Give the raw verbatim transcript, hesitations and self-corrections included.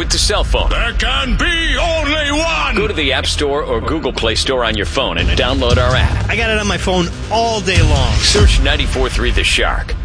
to cell phone. There can be only one! Go to the App Store or Google Play Store on your phone and download our app. I got it on my phone all day long. Search ninety-four point three The Shark.